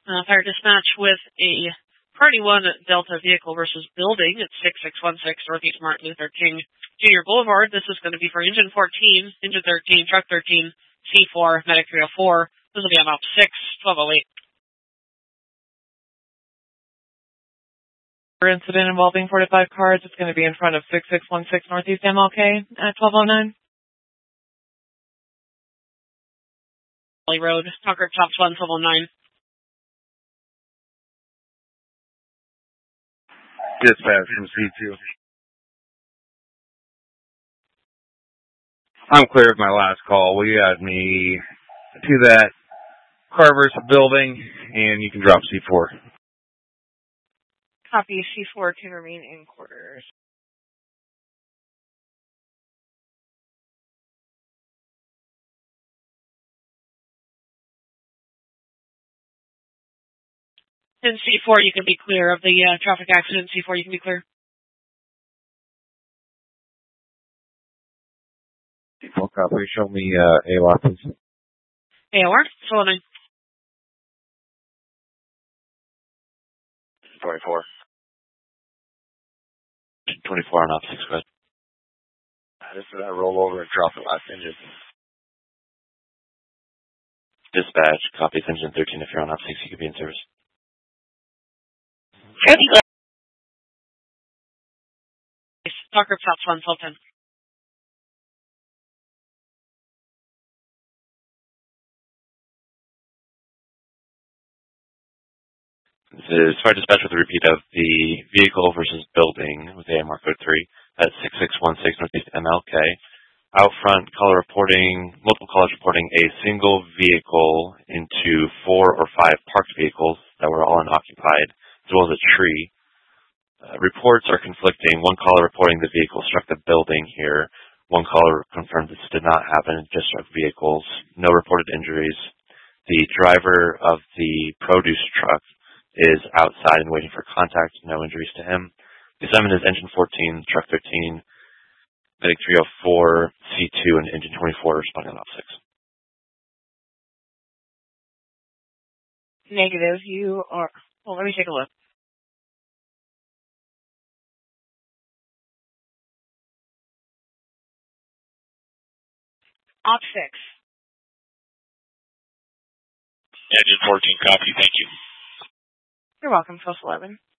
Fire dispatch with a Party 1 Delta vehicle versus building at 6616 Northeast Martin Luther King Jr. Boulevard. This is going to be for Engine 14, Engine 13, Truck 13, C4, Medic 304. This will be on Op 6, 1208. Incident involving 45 cars. It's going to be in front of 6616 Northeast MLK at 1209. Valley Road, Tucker, Chops 1, 1209. Dispatch from C2. I'm clear of my last call. Will you add me to that Carver's building, and you can drop C4. Copy. C4 can remain in quarters. In C4, you can be clear of the traffic accident. C4, you can be clear. C4 copy. Show me AOR, please. AOR, 1209. 24. 24 on Op 6, go ahead. Just for that roll over and drop the last engine. Dispatch, copy engine 13. If you're on Op 6, you could be in service. Tucker, Chops 1, 1210. This is fire dispatch with a repeat of the vehicle versus building with AMR code 3 at 6616 Northeast MLK. Out front, caller reporting, multiple callers reporting a single vehicle into 4 or 5 parked vehicles that were all unoccupied, as well as a tree. Reports are conflicting. One caller reporting the vehicle struck the building here. One caller confirmed this did not happen, it just struck vehicles. No reported injuries. The driver of the produce truck is outside and waiting for contact. No injuries to him. The assignment is Engine 14, Truck 13, Medic 304, C2, and Engine 24 responding on Op 6. Negative. You are... Well, let me take a look. Op 6. Engine 14, copy. Thank you. You're welcome, Post 11.